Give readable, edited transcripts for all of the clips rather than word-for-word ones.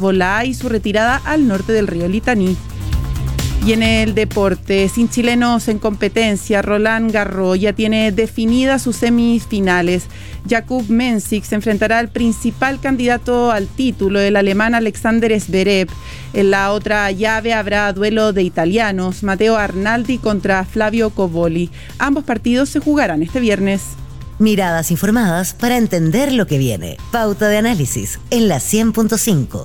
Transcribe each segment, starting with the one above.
Hezbolá y su retirada al norte del río Litaní. Y en el deporte, sin chilenos en competencia, Roland Garros ya tiene definidas sus semifinales. Jakub Mensik se enfrentará al principal candidato al título, el alemán Alexander Zverev. En la otra llave habrá duelo de italianos, Matteo Arnaldi contra Flavio Cobolli. Ambos partidos se jugarán este viernes. Miradas informadas para entender lo que viene. Pauta de análisis en la 100.5.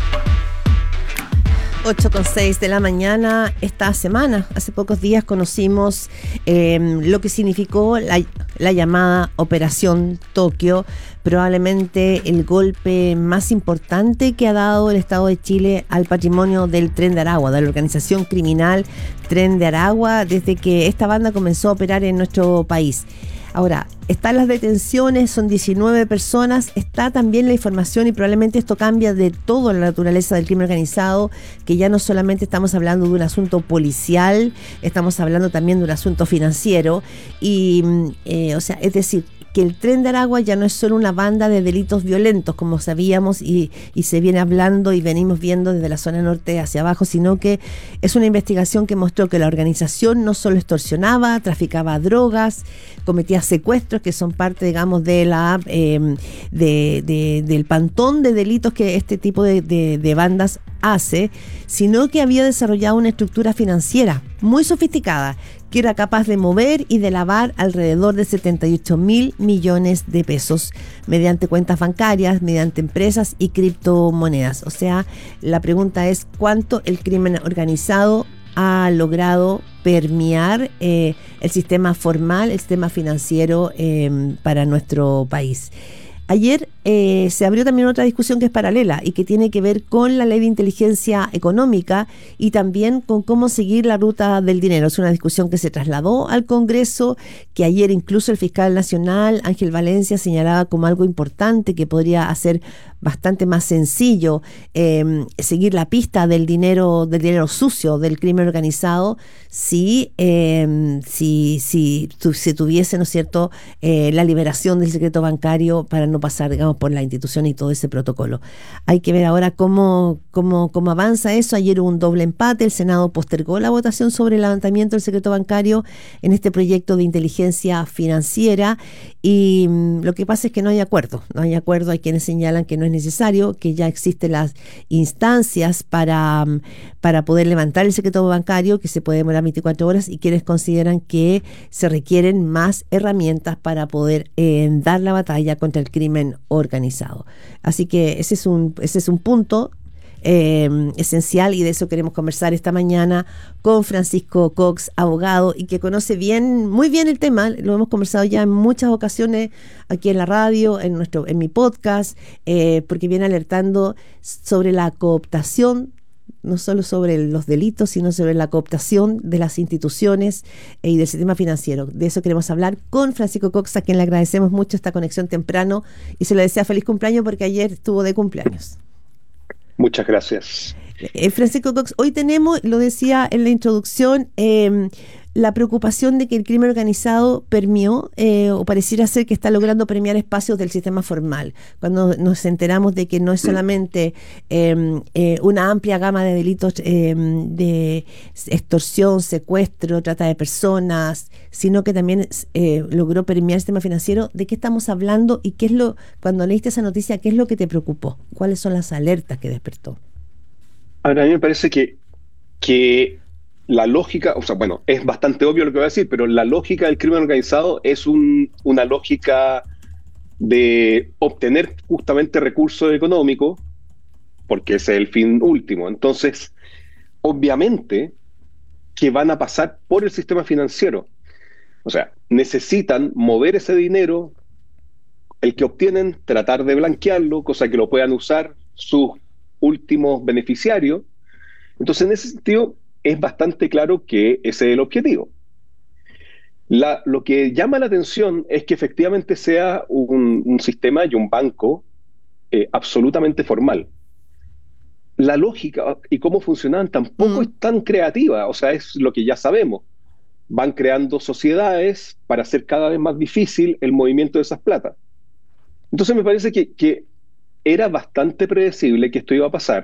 8:06 de la mañana esta semana. Hace pocos días conocimos lo que significó la llamada Operación Tokio, probablemente el golpe más importante que ha dado el Estado de Chile al patrimonio del Tren de Aragua, de la organización criminal Tren de Aragua, desde que esta banda comenzó a operar en nuestro país. Ahora, están las detenciones, son 19 personas, está también la información y probablemente esto cambia de todo la naturaleza del crimen organizado, que ya no solamente estamos hablando de un asunto policial, estamos hablando también de un asunto financiero y, es decir, que el Tren de Aragua ya no es solo una banda de delitos violentos, como sabíamos y se viene hablando y venimos viendo desde la zona norte hacia abajo, sino que es una investigación que mostró que la organización no solo extorsionaba, traficaba drogas, cometía secuestros, que son parte, digamos, de del pantón de delitos que este tipo de bandas hace, sino que había desarrollado una estructura financiera muy sofisticada, que era capaz de mover y de lavar alrededor de 78.000 millones de pesos mediante cuentas bancarias, mediante empresas y criptomonedas. O sea, la pregunta es cuánto el crimen organizado ha logrado permear el sistema formal, el sistema financiero para nuestro país. Ayer se abrió también otra discusión que es paralela y que tiene que ver con la ley de inteligencia económica y también con cómo seguir la ruta del dinero. Es una discusión que se trasladó al Congreso, que ayer incluso el fiscal nacional, Ángel Valencia, señalaba como algo importante que podría hacer bastante más sencillo seguir la pista del dinero sucio, del crimen organizado, si tuviese, ¿no es cierto?, la liberación del secreto bancario para no pasar, digamos, por la institución y todo ese protocolo. Hay que ver ahora cómo avanza eso. Ayer hubo un doble empate, el Senado postergó la votación sobre el levantamiento del secreto bancario en este proyecto de inteligencia financiera y lo que pasa es que no hay acuerdo, hay quienes señalan que no es necesario, que ya existen las instancias para poder levantar el secreto bancario, que se puede demorar 24 horas, y quienes consideran que se requieren más herramientas para poder dar la batalla contra el crimen organizado. Así que ese es un punto esencial, y de eso queremos conversar esta mañana con Francisco Cox, abogado, y que conoce muy bien el tema. Lo hemos conversado ya en muchas ocasiones aquí en la radio, en mi podcast, porque viene alertando sobre la cooptación, no solo sobre los delitos, sino sobre la cooptación de las instituciones y del sistema financiero. De eso queremos hablar con Francisco Cox, a quien le agradecemos mucho esta conexión temprano y se le desea feliz cumpleaños porque ayer estuvo de cumpleaños. Muchas gracias. Francisco Cox, hoy tenemos, lo decía en la introducción, la preocupación de que el crimen organizado permeó, o pareciera ser que está logrando permear espacios del sistema formal. Cuando nos enteramos de que no es solamente una amplia gama de delitos de extorsión, secuestro, trata de personas, sino que también logró permear el sistema financiero. ¿De qué estamos hablando y cuando leíste esa noticia, qué es lo que te preocupó? ¿Cuáles son las alertas que despertó? Ahora, a mí me parece que la lógica, es bastante obvio lo que voy a decir, pero la lógica del crimen organizado es una lógica de obtener justamente recursos económicos, porque ese es el fin último. Entonces, obviamente que van a pasar por el sistema financiero. O sea, necesitan mover ese dinero, el que obtienen, tratar de blanquearlo, cosa que lo puedan usar sus últimos beneficiarios. Entonces, en ese sentido, es bastante claro que ese es el objetivo. Lo que llama la atención es que efectivamente sea un sistema y un banco absolutamente formal. La lógica y cómo funcionan tampoco es tan creativa, o sea, es lo que ya sabemos. Van creando sociedades para hacer cada vez más difícil el movimiento de esas platas. Entonces me parece que era bastante predecible que esto iba a pasar.